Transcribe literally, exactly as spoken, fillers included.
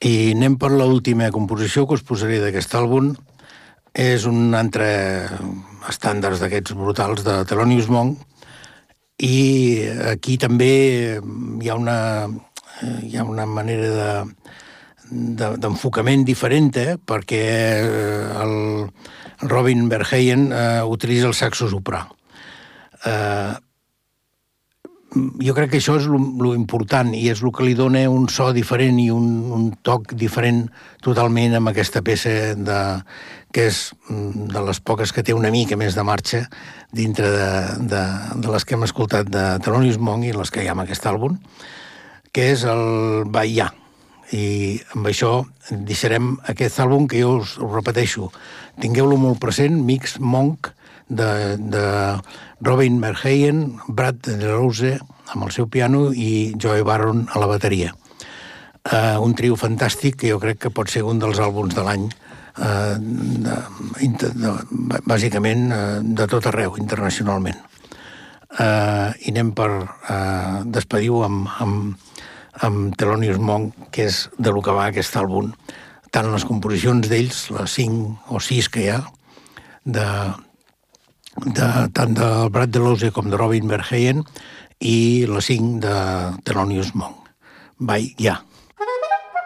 I anem per l'última composició que us posaré d'aquest àlbum. És un altre estàndards d'aquests brutals de Thelonious Monk, i aquí també hi ha una, hi ha una manera de, de, d'enfocament diferent, eh? Perquè el Robin Verheyen eh, utilitza el saxo soprà. Eh, jo crec que això és lo important i és el que li dona un so diferent i un, un toc diferent totalment amb aquesta peça de, que és de les poques que té una mica més de marxa dintre de, de, de les que hem escoltat de Thelonious Monk i les que hi ha en aquest àlbum, que és el Bahia. I amb això deixarem aquest àlbum que jo us, us repeteixo. Tingueu-lo molt present, Mix Monk, de, de Robin Verheyen, Brad DeRose amb el seu piano i Joey Baron a la bateria. Uh, un trio fantàstic que jo crec que pot ser un dels àlbums de l'any, uh, de, de, bàsicament uh, de tot arreu, internacionalment. Uh, I anem per uh, despedir-ho amb, amb, amb Thelonious Monk, que és de lo que va aquest àlbum. Tant les composicions d'ells, les cinc o sis que hi ha, de de, tant del Brad DeRose com de Robin Verheyen, i les cinc de Thelonious Monk. Bye, ja.